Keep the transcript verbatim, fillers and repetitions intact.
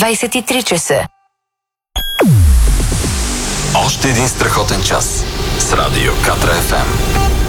двайсет и три часа. Още един страхотен час с Радио Катра еф ем.